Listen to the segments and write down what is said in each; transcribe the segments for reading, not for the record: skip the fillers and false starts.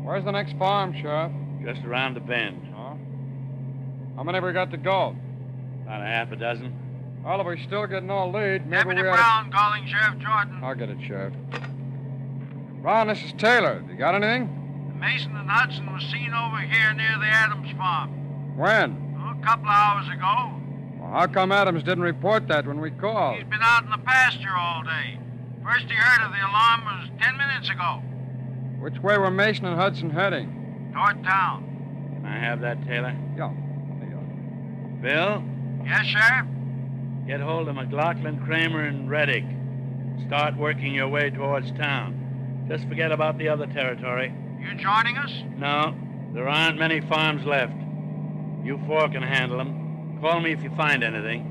Where's the next farm, Sheriff? Just around the bend. Oh? How many have we got to go? About a half a dozen. Well, if we're still getting no lead, maybe Deputy we Brown calling Sheriff Jordan. I'll get it, Sheriff. Brown, this is Taylor. You got anything? Mason and Hudson was seen over here near the Adams farm. When? Oh, a couple of hours ago. Well, how come Adams didn't report that when we called? He's been out in the pasture all day. First he heard of the alarm was 10 minutes ago. Which way were Mason and Hudson heading? Toward town. Can I have that, Taylor? Yeah. Bill? Yes, Sheriff? Get hold of McLaughlin, Kramer, and Reddick. Start working your way towards town. Just forget about the other territory. You joining us? No, there aren't many farms left. You four can handle them. Call me if you find anything.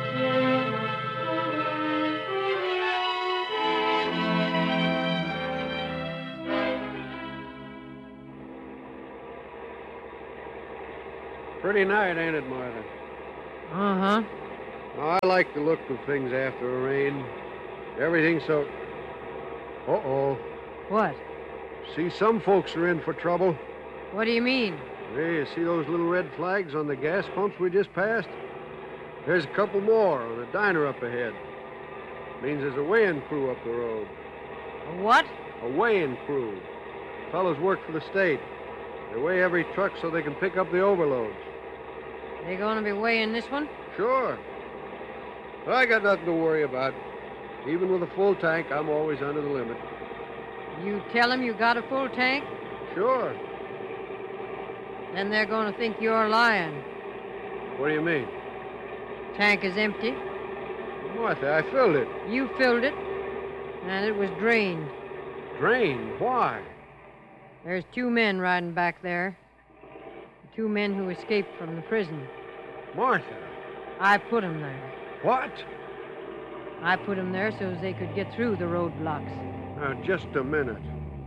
Pretty night, ain't it, Martha? Uh-huh. I like the look of things after a rain. Everything's so... Uh-oh. What? See, some folks are in for trouble. What do you mean? Hey, you see those little red flags on the gas pumps we just passed? There's a couple more on a diner up ahead. Means there's a weighing crew up the road. A what? A weighing crew. Fellows work for the state. They weigh every truck so they can pick up the overloads. They gonna be weighing this one? Sure. I got nothing to worry about. Even with a full tank, I'm always under the limit. You tell them you got a full tank? Sure. Then they're gonna think you're lying. What do you mean? Tank is empty. Martha, I filled it. You filled it, and it was drained. Drained? Why? There's 2 men riding back there. 2 men who escaped from the prison. Martha. I put them there. What? I put them there so as they could get through the roadblocks. Now, just a minute.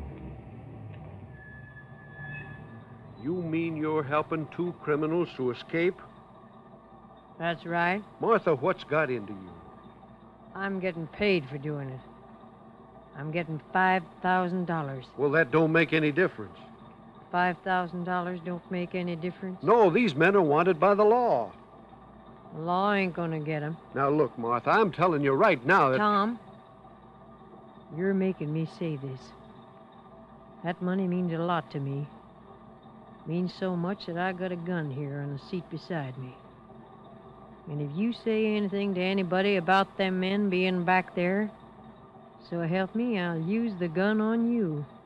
You mean you're helping 2 criminals to escape? That's right. Martha, what's got into you? I'm getting paid for doing it. I'm getting $5,000. Well, that don't make any difference. $5,000 don't make any difference? No, these men are wanted by the law. The law ain't gonna get them. Now, look, Martha, I'm telling you right now that... Tom, you're making me say this. That money means a lot to me. Means so much that I got a gun here on the seat beside me. And if you say anything to anybody about them men being back there, so help me, I'll use the gun on you.